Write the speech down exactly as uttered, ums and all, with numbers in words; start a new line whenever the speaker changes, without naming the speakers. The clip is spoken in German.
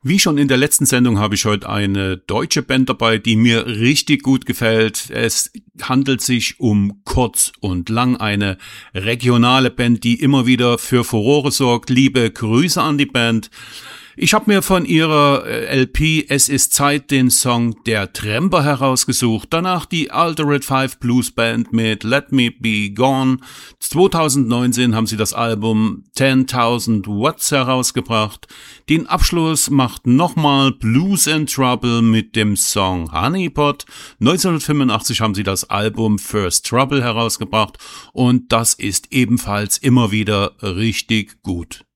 Wie schon in der letzten Sendung habe ich heute eine deutsche Band dabei, die mir richtig gut gefällt. Es handelt sich um Kurz und Lang, eine regionale Band, die immer wieder für Furore sorgt. Liebe Grüße an die Band. Ich habe mir von ihrer L P Es ist Zeit den Song Der Tremper herausgesucht, danach die Altered Five Blues Band mit Let Me Be Gone. zwanzig neunzehn haben sie das Album zehntausend Watts herausgebracht. Den Abschluss macht nochmal Blues and Trouble mit dem Song Honeypot. neunzehnhundertfünfundachtzig haben sie das Album First Trouble herausgebracht und das ist ebenfalls immer wieder richtig gut.